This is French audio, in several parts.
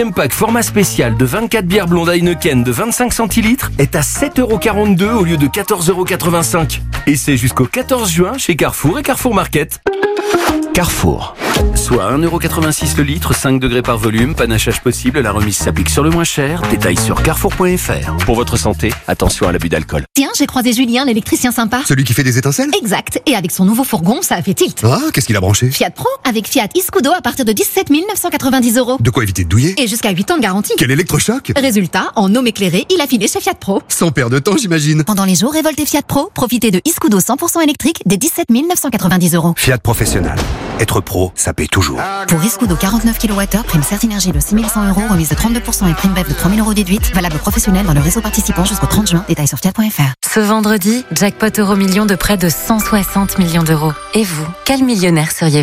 Le pack format spécial de 24 bières blondes Heineken de 25 centilitres est à 7,42€ au lieu de 14,85€. Et c'est jusqu'au 14 juin chez Carrefour et Carrefour Market. Carrefour. Soit 1,86€ le litre, 5 degrés par volume, panachage possible, la remise s'applique sur le moins cher. Détails sur carrefour.fr. Pour votre santé, attention à l'abus d'alcool. Tiens, j'ai croisé Julien, l'électricien sympa. Celui qui fait des étincelles ? Exact, et avec son nouveau fourgon, ça a fait tilt. Ah, qu'est-ce qu'il a branché ? Fiat Pro, avec Fiat Iscudo à partir de 17 990€. De quoi éviter de douiller ? Et jusqu'à 8 ans de garantie. Quel électrochoc ? Résultat, en homme éclairé, il a filé chez Fiat Pro. Sans perdre de temps, j'imagine. Pendant les jours révoltés Fiat Pro, profitez de Iscudo 100% électrique dès 17 990€. Fiat Professionnel. Être pro, ça paye toujours. Pour Iscudo 49 kWh, prime Certinergie de 6100€, remise de 32% et prime BEV de 3000€ déduite, valable professionnel dans le réseau participant jusqu'au 30 juin. Détails sur fiat.fr. Ce vendredi, jackpot Euro-Million de près de 160 millions d'euros. Et vous, quel millionnaire seriez-vous ?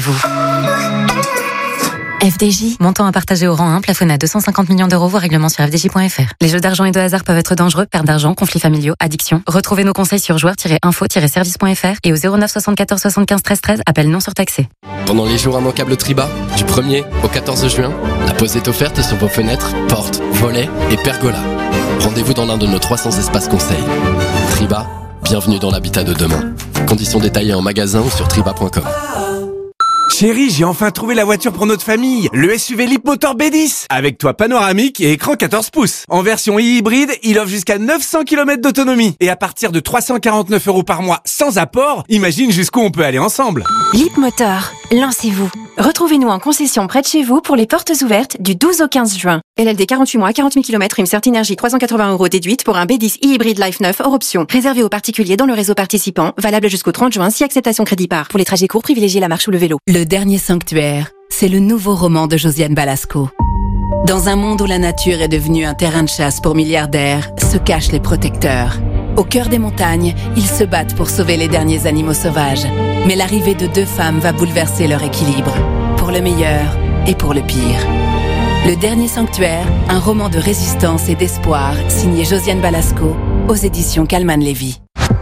FDJ, montant à partager au rang 1, plafonné à 250 millions d'euros, voire règlement sur fdj.fr. Les jeux d'argent et de hasard peuvent être dangereux, perte d'argent, conflits familiaux, addiction. Retrouvez nos conseils sur joueurs-info-service.fr et au 09 74 75 13 13, appel non surtaxé. Pendant les jours immanquables Triba, du 1er au 14 juin, la pause est offerte sur vos fenêtres, portes, volets et pergolas. Rendez-vous dans l'un de nos 300 espaces conseils. Triba, bienvenue dans l'habitat de demain. Conditions détaillées en magasin ou sur triba.com. Chérie, j'ai enfin trouvé la voiture pour notre famille. Le SUV Leapmotor B10. Avec toit panoramique et écran 14 pouces. En version hybride, il offre jusqu'à 900 km d'autonomie. Et à partir de 349€ par mois sans apport, imagine jusqu'où on peut aller ensemble. Leapmotor, lancez-vous. Retrouvez-nous en concession près de chez vous pour les portes ouvertes du 12 au 15 juin. LLD 48 mois, 40 000 km, prime Certinergie 380€ déduite pour un B10 e-hybride Life 9 hors option. Réservé aux particuliers dans le réseau participant, valable jusqu'au 30 juin si acceptation crédit par. Pour les trajets courts, privilégiez la marche ou le vélo. Le dernier sanctuaire, c'est le nouveau roman de Josiane Balasco. Dans un monde où la nature est devenue un terrain de chasse pour milliardaires, se cachent les protecteurs. Au cœur des montagnes, ils se battent pour sauver les derniers animaux sauvages. Mais l'arrivée de 2 femmes va bouleverser leur équilibre. Pour le meilleur et pour le pire. Le dernier sanctuaire, un roman de résistance et d'espoir, signé Josiane Balasco, aux éditions Calman Lévy.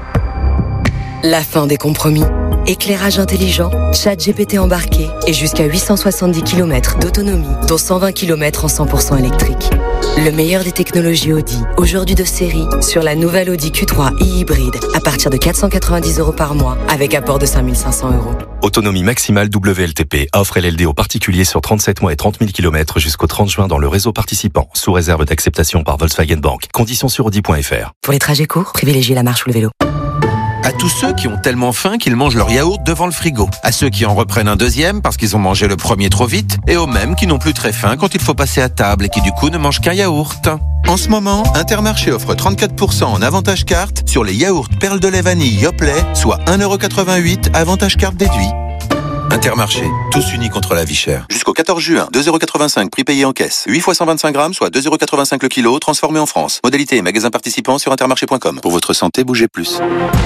La fin des compromis. Éclairage intelligent, ChatGPT embarqué et jusqu'à 870 km d'autonomie, dont 120 km en 100% électrique. Le meilleur des technologies Audi, aujourd'hui de série, sur la nouvelle Audi Q3 e-hybride, à partir de 490€ par mois, avec apport de 5 500€. Autonomie maximale WLTP, offre LLD aux particuliers sur 37 mois et 30 000 km jusqu'au 30 juin dans le réseau participant, sous réserve d'acceptation par Volkswagen Bank. Conditions sur Audi.fr. Pour les trajets courts, privilégiez la marche ou le vélo. À tous ceux qui ont tellement faim qu'ils mangent leur yaourt devant le frigo. À ceux qui en reprennent un deuxième parce qu'ils ont mangé le premier trop vite. Et aux mêmes qui n'ont plus très faim quand il faut passer à table et qui du coup ne mangent qu'un yaourt. En ce moment, Intermarché offre 34% en avantage carte sur les yaourts perles de lait vanille Yoplait, soit 1,88€ avantage carte déduit. Intermarché, tous unis contre la vie chère. Jusqu'au 14 juin, 2,85€ prix payé en caisse. 8 fois 125 grammes, soit 2,85€ le kilo, transformé en France. Modalité et magasin participant sur intermarché.com. Pour votre santé, bougez plus.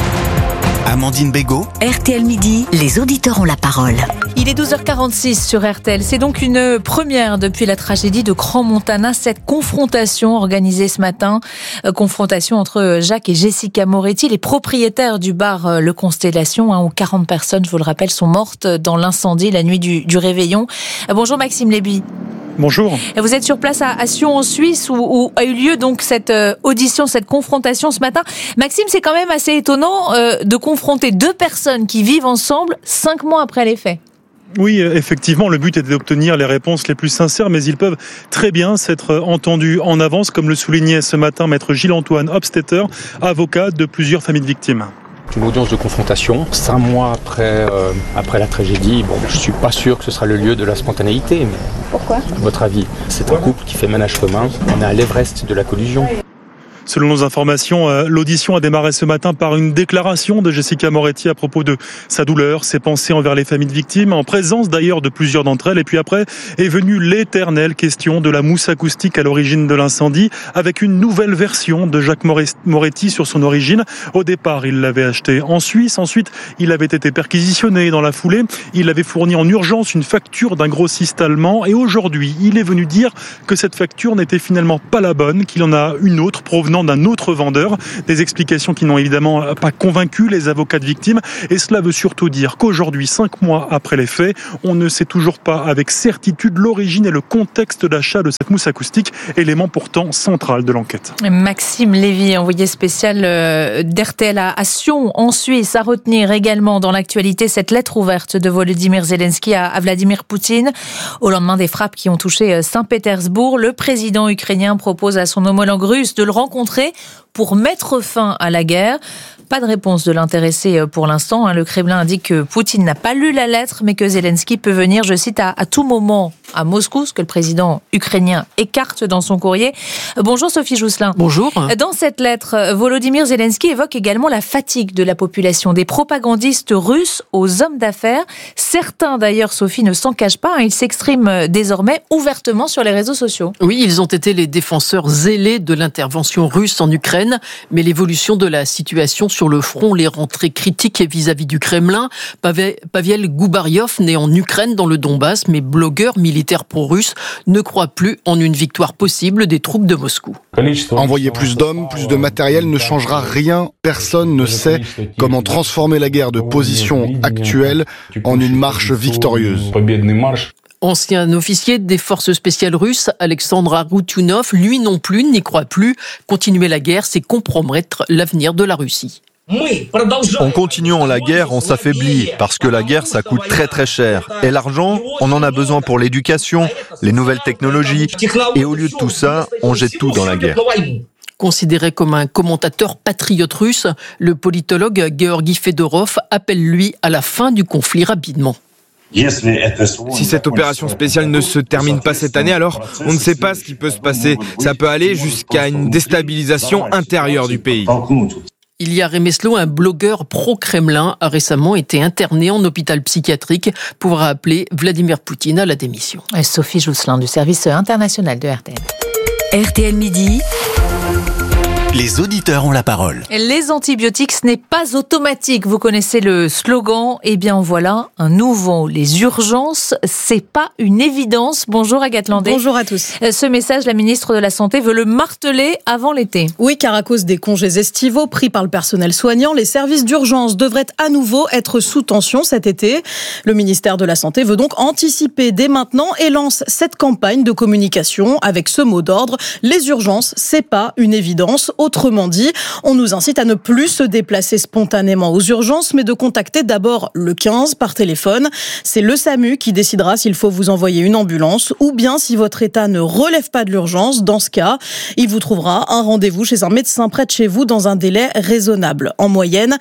Amandine Bégaud. RTL Midi, les auditeurs ont la parole. Il est 12h46 sur RTL. C'est donc une première depuis la tragédie de Crans-Montana, cette confrontation organisée ce matin. Confrontation entre Jacques et Jessica Moretti, les propriétaires du bar Le Constellation, où 40 personnes, je vous le rappelle, sont mortes dans l'incendie la nuit du réveillon. Bonjour Maxime Léby. Bonjour. Vous êtes sur place à Sion en Suisse où a eu lieu donc cette audition, cette confrontation ce matin. Maxime, c'est quand même assez étonnant de confronter 2 personnes qui vivent ensemble 5 mois après les faits. Oui, effectivement, le but était d'obtenir les réponses les plus sincères, mais ils peuvent très bien s'être entendus en avance, comme le soulignait ce matin maître Gilles-Antoine Hofstetter, avocat de plusieurs familles de victimes. Une audience de confrontation, 5 mois après la tragédie. Bon, je suis pas sûr que ce sera le lieu de la spontanéité, mais... Pourquoi ? À votre avis, c'est un couple qui fait ménage commun. On est à l'Everest de la collusion. Selon nos informations, l'audition a démarré ce matin par une déclaration de Jessica Moretti à propos de sa douleur, ses pensées envers les familles de victimes, en présence d'ailleurs de plusieurs d'entre elles. Et puis après est venue l'éternelle question de la mousse acoustique à l'origine de l'incendie, avec une nouvelle version de Jacques Moretti sur son origine. Au départ, il l'avait acheté en Suisse. Ensuite, il avait été perquisitionné dans la foulée. Il avait fourni en urgence une facture d'un grossiste allemand. Et aujourd'hui, il est venu dire que cette facture n'était finalement pas la bonne, qu'il en a une autre provenant venant d'un autre vendeur. Des explications qui n'ont évidemment pas convaincu les avocats de victimes. Et cela veut surtout dire qu'aujourd'hui, 5 mois après les faits, on ne sait toujours pas avec certitude l'origine et le contexte d'achat de cette mousse acoustique, élément pourtant central de l'enquête. Maxime Lévy, envoyé spécial d'RTL à Sion, en Suisse. À retenir également dans l'actualité cette lettre ouverte de Volodymyr Zelensky à Vladimir Poutine. Au lendemain des frappes qui ont touché Saint-Pétersbourg, le président ukrainien propose à son homologue russe de le rencontrer pour mettre fin à la guerre. Pas de réponse de l'intéressé pour l'instant. Le Kremlin indique que Poutine n'a pas lu la lettre, mais que Zelensky peut venir, je cite, à tout moment à Moscou, ce que le président ukrainien écarte dans son courrier. Bonjour Sophie Jousselin. Bonjour. Dans cette lettre, Volodymyr Zelensky évoque également la fatigue de la population, des propagandistes russes aux hommes d'affaires. Certains d'ailleurs, Sophie, ne s'en cachent pas. Ils s'expriment désormais ouvertement sur les réseaux sociaux. Oui, ils ont été les défenseurs zélés de l'intervention russe en Ukraine, mais l'évolution de la situation sur le front les rend très critiques vis-à-vis du Kremlin. Pavel Goubaryov, né en Ukraine dans le Donbass, mais blogueur militaire pro-russe, ne croit plus en une victoire possible des troupes de Moscou. Envoyer plus d'hommes, plus de matériel ne changera rien. Personne ne sait comment transformer la guerre de position actuelle en une marche victorieuse. Ancien officier des forces spéciales russes, Alexandre Aroutunov, lui non plus n'y croit plus. Continuer la guerre, c'est compromettre l'avenir de la Russie. En continuant la guerre, on s'affaiblit, parce que la guerre, ça coûte très très cher. Et l'argent, on en a besoin pour l'éducation, les nouvelles technologies, et au lieu de tout ça, on jette tout dans la guerre. Considéré comme un commentateur patriote russe, le politologue Georgi Fedorov appelle lui à la fin du conflit rapidement. Si cette opération spéciale ne se termine pas cette année, alors on ne sait pas ce qui peut se passer. Ça peut aller jusqu'à une déstabilisation intérieure du pays. Ilya Remeslo, un blogueur pro-Kremlin, a récemment été interné en hôpital psychiatrique pour appeler Vladimir Poutine à la démission. Sophie Jousselin du service international de RTL. RTL Midi. Les auditeurs ont la parole. Les antibiotiques, ce n'est pas automatique. Vous connaissez le slogan. Eh bien, voilà un nouveau. Les urgences, c'est pas une évidence. Bonjour Agathe Landé. Bonjour à tous. Ce message, la ministre de la Santé veut le marteler avant l'été. Oui, car à cause des congés estivaux pris par le personnel soignant, les services d'urgence devraient à nouveau être sous tension cet été. Le ministère de la Santé veut donc anticiper dès maintenant et lance cette campagne de communication avec ce mot d'ordre. Les urgences, c'est pas une évidence. Autrement dit, on nous incite à ne plus se déplacer spontanément aux urgences, mais de contacter d'abord le 15 par téléphone. C'est le SAMU qui décidera s'il faut vous envoyer une ambulance ou bien si votre état ne relève pas de l'urgence. Dans ce cas, il vous trouvera un rendez-vous chez un médecin près de chez vous dans un délai raisonnable. En moyenne,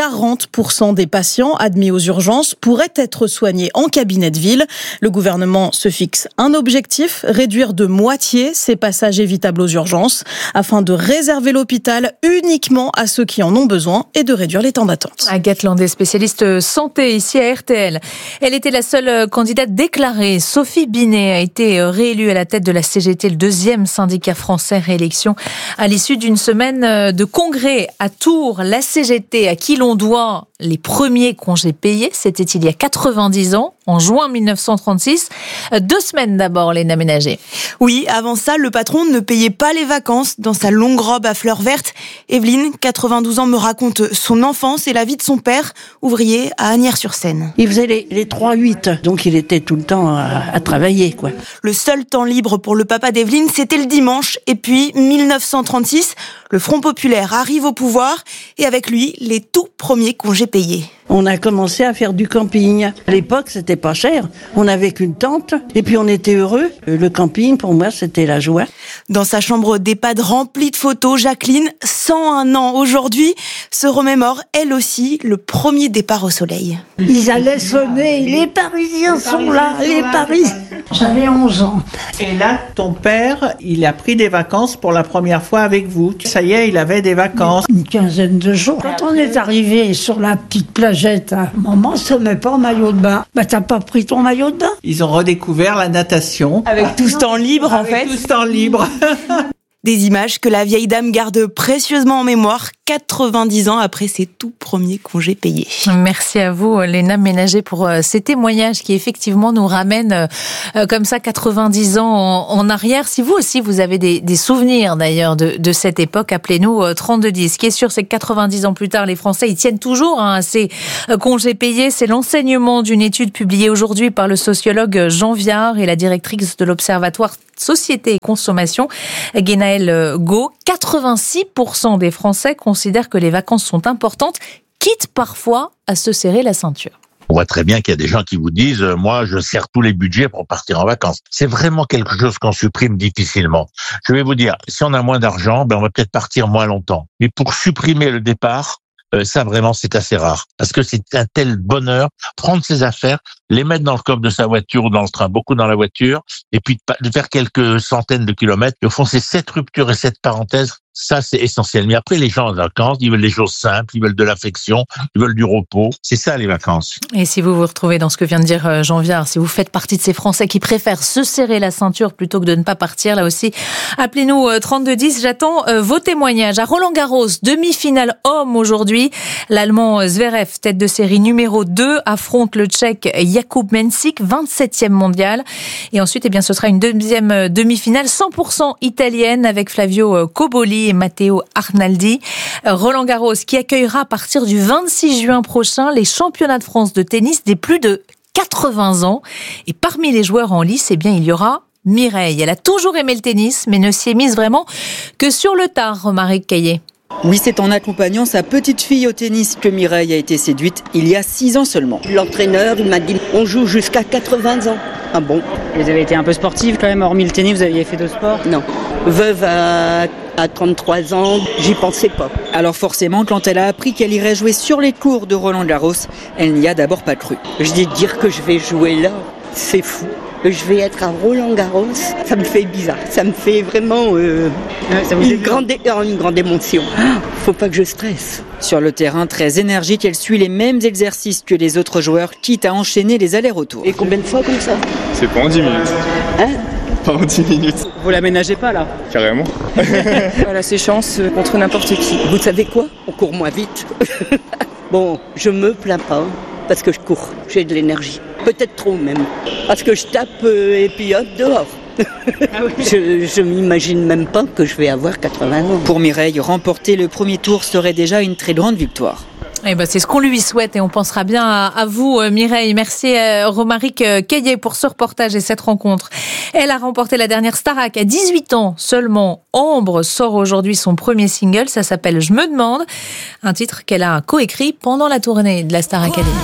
40% des patients admis aux urgences pourraient être soignés en cabinet de ville. Le gouvernement se fixe un objectif, réduire de moitié ces passages évitables aux urgences afin de réserver l'hôpital uniquement à ceux qui en ont besoin et de réduire les temps d'attente. Agathe Landé, spécialiste santé ici à RTL. Elle était la seule candidate déclarée. Sophie Binet a été réélue à la tête de la CGT, le deuxième syndicat français réélection, à l'issue d'une semaine de congrès à Tours. La CGT, à qui l'on doit les premiers congés payés, c'était il y a 90 ans, en juin 1936. 2 semaines d'abord, Léna Ménager. Oui, avant ça, le patron ne payait pas les vacances. Dans sa longue robe à fleurs vertes, Evelyne, 92 ans, me raconte son enfance et la vie de son père, ouvrier à Asnières-sur-Seine. Il faisait les 3-8, donc il était tout le temps à travailler, quoi. Le seul temps libre pour le papa d'Evelyne, c'était le dimanche. Et puis, 1936, le Front populaire arrive au pouvoir et avec lui, les tout premiers congés payés. On a commencé à faire du camping. À l'époque, c'était pas cher. On n'avait qu'une tente et puis on était heureux. Le camping, pour moi, c'était la joie. Dans sa chambre d'EHPAD remplie de photos, Jacqueline, 101 ans aujourd'hui, se remémore elle aussi le premier départ au soleil. Ils allaient sonner, les Parisiens sont là, les Parisiens. J'avais 11 ans. Et là, ton père, il a pris des vacances pour la première fois avec vous. Ça y est, il avait des vacances. Une quinzaine de jours. Quand on est arrivé sur la petite plagette, maman se met pas en maillot de bain. Bah t'as pas pris ton maillot de bain? Ils ont redécouvert la natation. Avec tout ce temps libre en fait. Tout ce temps libre. Des images que la vieille dame garde précieusement en mémoire 90 ans après ses tout premiers congés payés. Merci à vous, Léna Ménager, pour ces témoignages qui effectivement nous ramènent comme ça 90 ans en arrière. Si vous aussi vous avez des souvenirs d'ailleurs de cette époque, appelez-nous 3210. Ce qui est sûr, c'est que 90 ans plus tard, les Français ils tiennent toujours à ces congés payés. C'est l'enseignement d'une étude publiée aujourd'hui par le sociologue Jean Viard et la directrice de l'Observatoire Société et Consommation, Guénaëlle Gau. 86% des Français considèrent que les vacances sont importantes, quitte parfois à se serrer la ceinture. On voit très bien qu'il y a des gens qui vous disent « moi, je serre tous les budgets pour partir en vacances ». C'est vraiment quelque chose qu'on supprime difficilement. Je vais vous dire, si on a moins d'argent, on va peut-être partir moins longtemps. Mais pour supprimer le départ, ça vraiment c'est assez rare. Parce que c'est un tel bonheur, prendre ses affaires, les mettre dans le coffre de sa voiture ou dans le train, beaucoup dans la voiture, et puis de faire quelques centaines de kilomètres. Et au fond, c'est cette rupture et cette parenthèse, ça c'est essentiel. Mais après, les gens en vacances, ils veulent des choses simples, ils veulent de l'affection, ils veulent du repos. C'est ça les vacances. Et si vous vous retrouvez dans ce que vient de dire Jean Viard, si vous faites partie de ces Français qui préfèrent se serrer la ceinture plutôt que de ne pas partir, là aussi, appelez-nous 3210. J'attends vos témoignages. À Roland-Garros, demi-finale homme aujourd'hui. L'Allemand Zverev, tête de série numéro 2, affronte le Tchèque Jakub Mensik, 27e mondial. Et ensuite, ce sera une deuxième demi-finale 100% italienne avec Flavio Cobolli et Matteo Arnaldi. Roland-Garros qui accueillera à partir du 26 juin prochain les championnats de France de tennis des plus de 80 ans. Et parmi les joueurs en lice, il y aura Mireille. Elle a toujours aimé le tennis, mais ne s'y est mise vraiment que sur le tard, Romaric Caillé. Oui, c'est en accompagnant sa petite fille au tennis que Mireille a été séduite il y a 6 ans seulement. L'entraîneur, il m'a dit, on joue jusqu'à 80 ans. Ah bon? Vous avez été un peu sportive quand même, hormis le tennis, vous aviez fait d'autres sports? Non. Veuve à 33 ans, j'y pensais pas. Alors forcément, quand elle a appris qu'elle irait jouer sur les cours de Roland-Garros, elle n'y a d'abord pas cru. Je dis dire que je vais jouer là, c'est fou. Je vais être à Roland-Garros, ça me fait bizarre, ça me fait vraiment une grande émotion. Faut pas que je stresse. Sur le terrain très énergique, elle suit les mêmes exercices que les autres joueurs, quitte à enchaîner les allers-retours. Et combien de fois comme ça? C'est pas en 10 minutes. Hein? Pas en 10 minutes. Vous l'aménagez pas là? Carrément. Elle a ses chances contre n'importe qui. Vous savez quoi? On court moins vite. Bon, je me plains pas, parce que je cours, j'ai de l'énergie. Peut-être trop même, parce que je tape et puis hop, dehors. Ah oui. Je m'imagine même pas que je vais avoir 80 ans. Pour Mireille, remporter le premier tour serait déjà une très grande victoire. C'est ce qu'on lui souhaite et on pensera bien à vous, Mireille. Merci Romaric Caillé pour ce reportage et cette rencontre. Elle a remporté la dernière Starac à 18 ans seulement. Ambre sort aujourd'hui son premier single, ça s'appelle Je me demande, un titre qu'elle a coécrit pendant la tournée de la Star Academy.